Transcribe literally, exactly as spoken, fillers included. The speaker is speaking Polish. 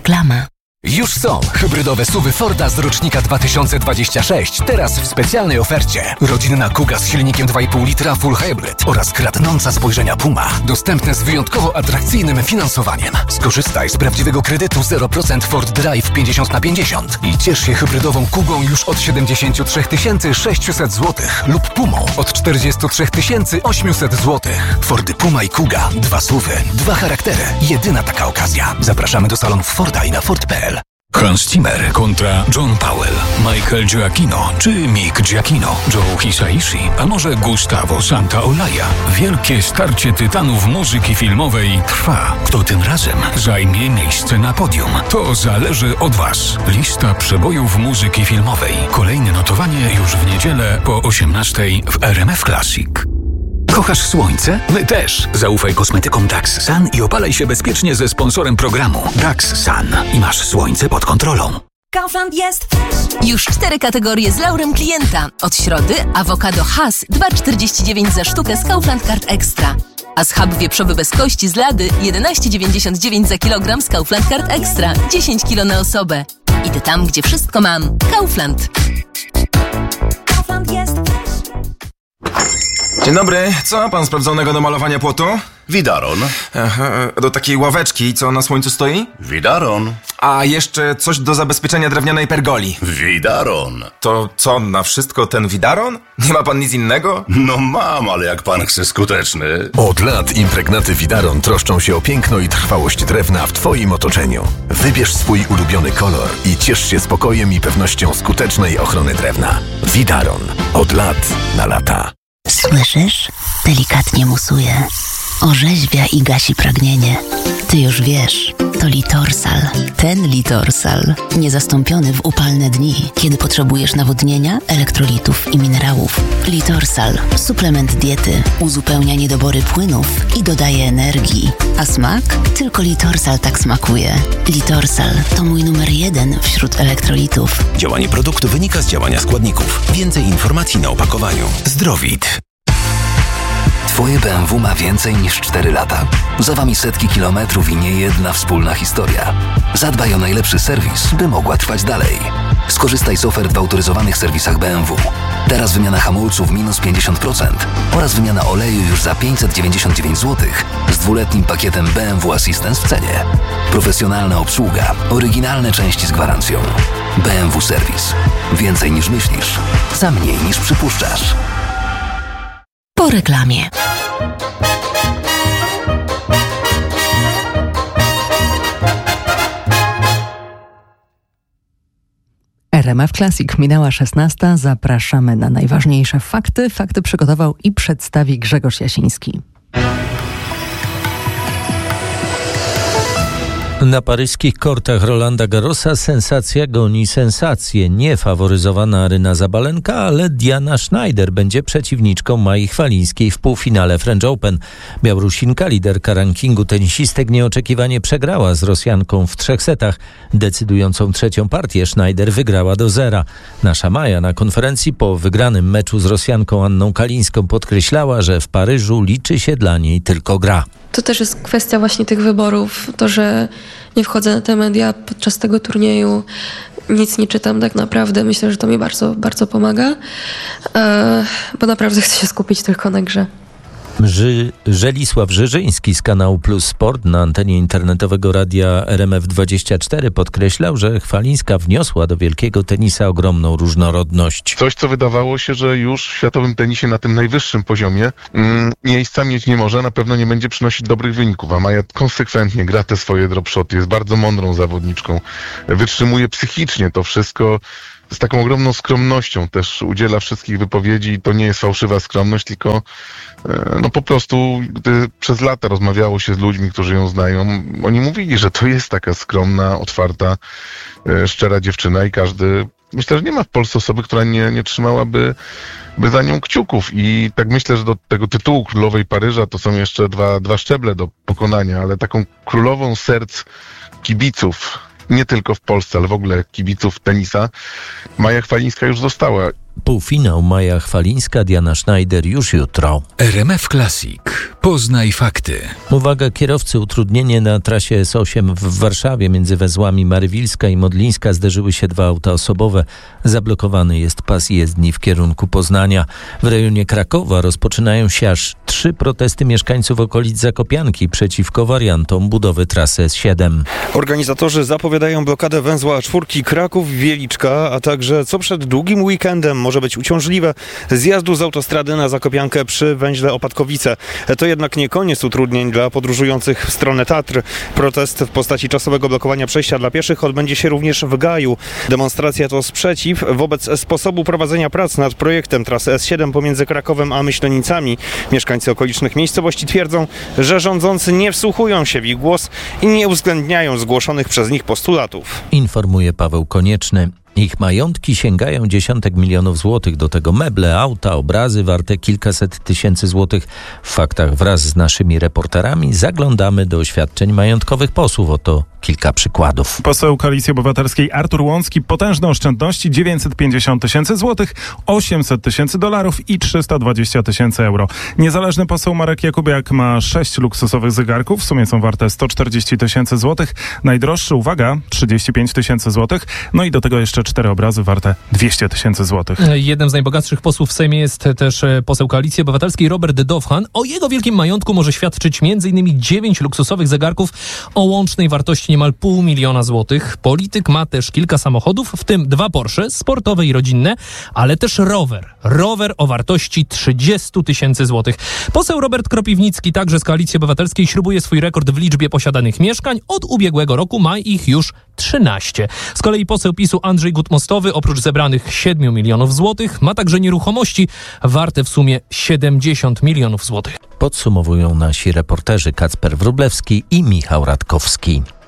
Reklama. Już są hybrydowe suwy Forda z rocznika dwa tysiące dwudziestego szóstego, teraz w specjalnej ofercie. Rodzinna Kuga z silnikiem dwa i pół litra Full Hybrid oraz kradnąca spojrzenia Puma. Dostępne z wyjątkowo atrakcyjnym finansowaniem. Skorzystaj z prawdziwego kredytu zero procent Ford Drive pięćdziesiąt na pięćdziesiąt i ciesz się hybrydową Kugą już od siedemdziesiąt trzy tysiące sześćset złotych lub Pumą od czterdzieści trzy tysiące osiemset złotych. Fordy Puma i Kuga. Dwa suwy, dwa charaktery. Jedyna taka okazja. Zapraszamy do salonów Forda i na Ford kropka p l. Hans Zimmer kontra John Powell, Michael Giacchino czy Mick Giacchino, Joe Hisaishi, a może Gustavo Santaolalla. Wielkie starcie tytanów muzyki filmowej trwa. Kto tym razem zajmie miejsce na podium? To zależy od Was. Lista przebojów muzyki filmowej. Kolejne notowanie już w niedzielę po osiemnastej w R M F Classic. Kochasz słońce? My też. Zaufaj kosmetykom Dax Sun i opalaj się bezpiecznie ze sponsorem programu Dax Sun i masz słońce pod kontrolą. Kaufland jest już cztery kategorie z laurem klienta. Od środy awokado Hass dwa czterdzieści dziewięć za sztukę z Kaufland Card Extra. A schab wieprzowy bez kości z Lady jedenaście dziewięćdziesiąt dziewięć za kilogram z Kaufland Card Extra. dziesięć kilo na osobę. Idę tam, gdzie wszystko mam. Kaufland. Kaufland jest. Dzień dobry, co pan sprawdzonego do malowania płotu? Widaron. Aha, do takiej ławeczki, co na słońcu stoi? Widaron. A jeszcze coś do zabezpieczenia drewnianej pergoli. Widaron. To co, na wszystko ten widaron? Nie ma pan nic innego? No mam, ale jak pan chce skuteczny. Od lat impregnaty Widaron troszczą się o piękno i trwałość drewna w Twoim otoczeniu. Wybierz swój ulubiony kolor i ciesz się spokojem i pewnością skutecznej ochrony drewna. Widaron. Od lat na lata. Słyszysz? Delikatnie musuje. Orzeźwia i gasi pragnienie. Ty już wiesz, to Litorsal. Ten Litorsal. Niezastąpiony w upalne dni, kiedy potrzebujesz nawodnienia, elektrolitów i minerałów. Litorsal. Suplement diety. Uzupełnia niedobory płynów i dodaje energii. A smak? Tylko Litorsal tak smakuje. Litorsal to mój numer jeden wśród elektrolitów. Działanie produktu wynika z działania składników. Więcej informacji na opakowaniu. Zdrowit. Twoje B M W ma więcej niż cztery lata. Za Wami setki kilometrów i niejedna wspólna historia. Zadbaj o najlepszy serwis, by mogła trwać dalej. Skorzystaj z ofert w autoryzowanych serwisach B M W. Teraz wymiana hamulców minus pięćdziesiąt procent oraz wymiana oleju już za pięćset dziewięćdziesiąt dziewięć złotych z dwuletnim pakietem B M W Assistance w cenie. Profesjonalna obsługa, oryginalne części z gwarancją. B M W Serwis. Więcej niż myślisz, za mniej niż przypuszczasz. Po reklamie. R M F Classic minęła szesnasta. Zapraszamy na najważniejsze fakty. Fakty przygotował i przedstawi Grzegorz Jasiński. Na paryskich kortach Rolanda Garrosa sensacja goni sensację. Nie faworyzowana Aryna Zabalenka, ale Diana Schneider będzie przeciwniczką Mai Chwalińskiej w półfinale French Open. Białorusinka, liderka rankingu tenisistek, nieoczekiwanie przegrała z Rosjanką w trzech setach. Decydującą trzecią partię Schneider wygrała do zera. Nasza Maja na konferencji po wygranym meczu z Rosjanką Anną Kalińską podkreślała, że w Paryżu liczy się dla niej tylko gra. To też jest kwestia właśnie tych wyborów, to, że nie wchodzę na te media podczas tego turnieju, nic nie czytam tak naprawdę. Myślę, że to mi bardzo, bardzo pomaga, bo naprawdę chcę się skupić tylko na grze. Ży- Żelisław Żyżyński z kanału Plus Sport na antenie internetowego radia R M F dwadzieścia cztery podkreślał, że Chwalińska wniosła do wielkiego tenisa ogromną różnorodność. Coś, co wydawało się, że już w światowym tenisie na tym najwyższym poziomie mm, miejsca mieć nie może, na pewno nie będzie przynosić dobrych wyników, a Maja konsekwentnie gra te swoje dropshoty, jest bardzo mądrą zawodniczką, wytrzymuje psychicznie to wszystko, z taką ogromną skromnością też udziela wszystkich wypowiedzi i to nie jest fałszywa skromność, tylko no po prostu, gdy przez lata rozmawiało się z ludźmi, którzy ją znają, oni mówili, że to jest taka skromna, otwarta, szczera dziewczyna i każdy, myślę, że nie ma w Polsce osoby, która nie, nie trzymałaby by za nią kciuków i tak myślę, że do tego tytułu Królowej Paryża to są jeszcze dwa, dwa szczeble do pokonania, ale taką królową serc kibiców, nie tylko w Polsce, ale w ogóle kibiców tenisa, Maja Chwalińska już została. Półfinał Maja Chwalińska, Diana Schneider już jutro. R M F Classic. Poznaj fakty. Uwaga kierowcy, utrudnienie na trasie S osiem w Warszawie między węzłami Marywilska i Modlińska zderzyły się dwa auta osobowe. Zablokowany jest pas jezdni w kierunku Poznania. W rejonie Krakowa rozpoczynają się aż trzy protesty mieszkańców okolic Zakopianki przeciwko wariantom budowy trasy S siedem. Organizatorzy zapowiadają blokadę węzła czwórki Kraków-Wieliczka, a także, co przed długim weekendem może być uciążliwe, zjazdu z autostrady na Zakopiankę przy węźle Opatkowice. To jednak nie koniec utrudnień dla podróżujących w stronę Tatr. Protest w postaci czasowego blokowania przejścia dla pieszych odbędzie się również w Gaju. Demonstracja to sprzeciw wobec sposobu prowadzenia prac nad projektem trasy S siedem pomiędzy Krakowem a Myślenicami. Mieszkańcy okolicznych miejscowości twierdzą, że rządzący nie wsłuchują się w ich głos i nie uwzględniają zgłoszonych przez nich postulatów. Informuje Paweł Konieczny. Ich majątki sięgają dziesiątek milionów złotych, do tego meble, auta, obrazy warte kilkaset tysięcy złotych. W faktach wraz z naszymi reporterami zaglądamy do oświadczeń majątkowych posłów. Oto kilka przykładów. Poseł Koalicji Obywatelskiej Artur Łącki, potężne oszczędności dziewięćset pięćdziesiąt tysięcy złotych, osiemset tysięcy dolarów i trzysta dwadzieścia tysięcy euro. Niezależny poseł Marek Jakubiak ma sześć luksusowych zegarków, w sumie są warte sto czterdzieści tysięcy złotych. Najdroższy, uwaga, trzydzieści pięć tysięcy złotych. No i do tego jeszcze cztery obrazy warte dwieście tysięcy złotych. Jednym z najbogatszych posłów w Sejmie jest też poseł Koalicji Obywatelskiej Robert Dowhan. O jego wielkim majątku może świadczyć między innymi dziewięć luksusowych zegarków o łącznej wartości niemal pół miliona złotych. Polityk ma też kilka samochodów, w tym dwa Porsche, sportowe i rodzinne, ale też rower. Rower o wartości trzydzieści tysięcy złotych. Poseł Robert Kropiwnicki, także z Koalicji Obywatelskiej, śrubuje swój rekord w liczbie posiadanych mieszkań. Od ubiegłego roku ma ich już trzynaście. Z kolei poseł PiSu Andrzej Gut-Mostowy oprócz zebranych siedmiu milionów złotych ma także nieruchomości warte w sumie siedemdziesiąt milionów złotych. Podsumowują nasi reporterzy Kacper Wróblewski i Michał Radkowski.